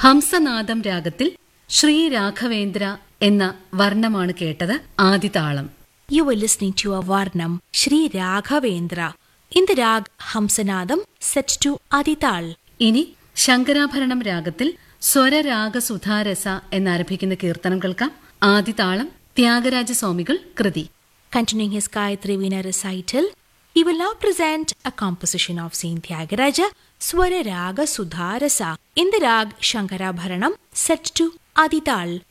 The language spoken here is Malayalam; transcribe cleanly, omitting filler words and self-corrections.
ഹംസനാദം രാഗത്തിൽ ശ്രീ രാഘവേന്ദ്ര എന്ന വർണ്ണമാണ് കേട്ടത്. ആദിതാളം. You were listening to a Varnam Shri Raghavendra in the rag Hamsanadam set to Adital. ഇനി ശങ്കരാഭരണം രാഗത്തിൽ സ്വരരാഗസുധാരസ എന്നാരംഭിക്കുന്ന കീർത്തനം കേൾക്കാം. ആദിതാളം ത്യാഗരാജസ്വാമികൾ കൃതി. Continuing his Gayatri Veena recital, he will now present a composition of Saint Tyagaraja, Swara Raga Sudharasa, in the rag Shankarabharanam set to Adital.